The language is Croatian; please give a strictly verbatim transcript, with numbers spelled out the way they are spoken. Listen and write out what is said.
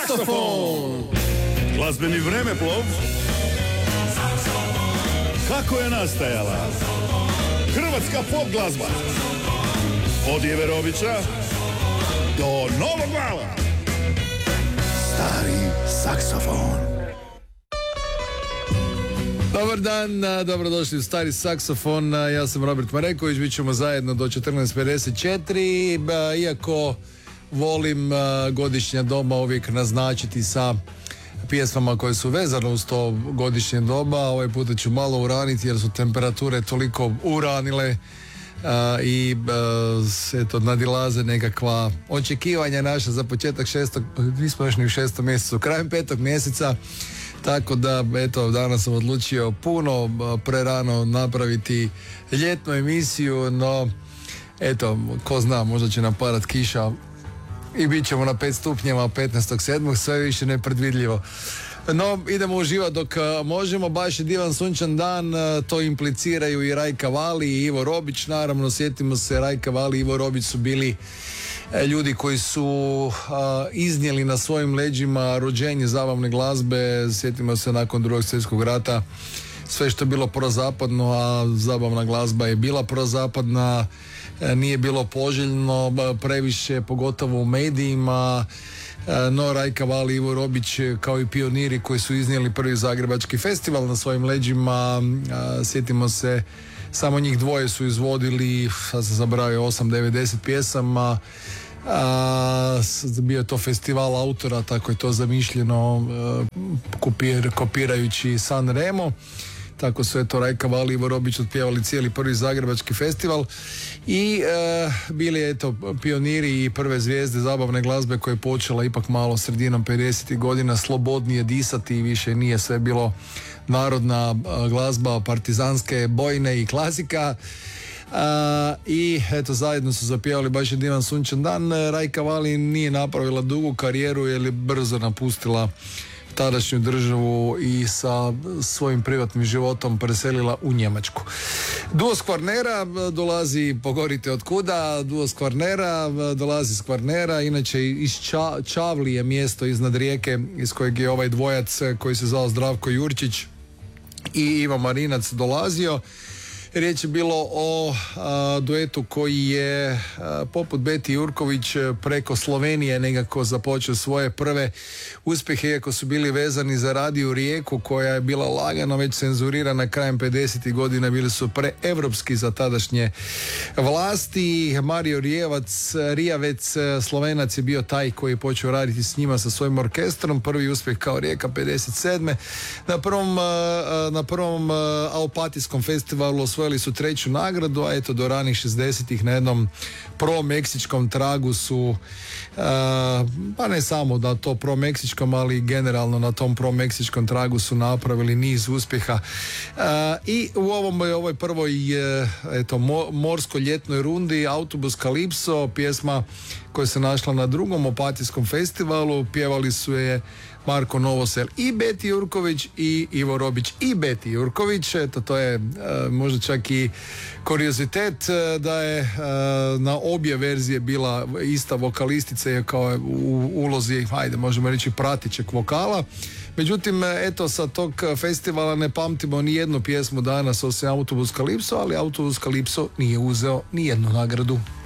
Saksofon. Glazbeni vremeplov. Kako je nastajala hrvatska pop glazba? Od Jeverovića do Novog Vala. Stari saksofon. Dobar dan, dobrodošli u Stari saksofon. Ja sam Robert Mareković, bit ćemo zajedno do četrnaest pedeset četiri. Iako volim godišnja doba uvijek naznačiti sa pjesmama koje su vezane uz to godišnje doba, ovaj puta ću malo uraniti jer su temperature toliko uranile uh, i uh, eto, nadilaze nekakva očekivanja naša za početak šestog, nismo još ni u šestom mjesecu, krajem petog mjeseca, tako da eto, danas sam odlučio puno uh, prerano napraviti ljetnu emisiju, no eto, ko zna, možda će nam padat kiša i bit ćemo na pet stupnjeva petnaestog sedmog sve više nepredvidljivo. No, idemo uživati dok možemo, baš je divan sunčan dan, to impliciraju i Rajka Vali i Ivo Robić, naravno, sjetimo se, Rajka Vali i Ivo Robić su bili ljudi koji su a, iznijeli na svojim leđima rođenje zabavne glazbe, sjetimo se nakon drugog svjetskog rata, sve što je bilo prozapadno, a zabavna glazba je bila prozapadna, nije bilo poželjno previše, pogotovo u medijima, no Rajka Vali i Ivo Robić kao i pioniri koji su iznijeli prvi zagrebački festival na svojim leđima, sjetimo se, samo njih dvoje su izvodili, sad sam zaboravio, osam devet deset pjesama, a, bio je to festival autora, tako je to zamišljeno, kopir, kopirajući San Remo. Tako su eto Rajka Vali i Ivo Robić otpjevali cijeli prvi zagrebački festival i e, bili eto pioniri i prve zvijezde zabavne glazbe koja je počela ipak malo sredinom pedesetih godina slobodnije disati i više nije sve bilo narodna glazba, partizanske bojne i klasika. Uh, i eto zajedno su zapjevali baš je divan sunčan dan. Rajka Vali nije napravila dugu karijeru jer je brzo napustila tadašnju državu i sa svojim privatnim životom preselila u Njemačku. Duo s Kvarnera dolazi, pogorite od kuda, duo s Kvarnera dolazi s Kvarnera, inače iz Ča, Čavli je mjesto iznad Rijeke iz kojeg je ovaj dvojac koji se zvao Zdravko Jurčić i Ivo Marinac dolazio. Riječ je bilo o a, duetu koji je a, poput Beti Jurković preko Slovenije nekako započeo svoje prve uspjehe, iako su bili vezani za Radio Rijeku koja je bila lagano već cenzurirana krajem pedesetih godina, bili su preevropski za tadašnje vlasti. Mario Rijevac, Rijavec, Slovenac je bio taj koji je počeo raditi s njima sa svojim orkestrom, prvi uspjeh kao Rijeka pedeset sedme. Na prvom, a, na prvom a, Aupatijskom festivalu osvojili su treću nagradu, a eto do ranih šezdesetih na jednom pro-meksičkom tragu su, uh, pa ne samo da to pro-meksičkom, ali generalno na tom pro-meksičkom tragu su napravili niz uspjeha. Uh, I u ovom, ovoj prvoj uh, eto, mo, morsko-ljetnoj rundi Autobus Kalipso, pjesma koja se našla na drugom Opatijskom festivalu, pjevali su je Marko Novosel i Beti Jurković i Ivo Robić i Beti Jurković. Eto, to je uh, možda čak i kuriozitet uh, da je uh, na obje verzije bila ista vokalistica kao u ulozi, hajde možemo reći, pratićeg vokala. Međutim, eto, sa tog festivala ne pamtimo ni jednu pjesmu danas osim Autobus Kalipso, ali Autobus Kalipso nije uzeo ni jednu nagradu.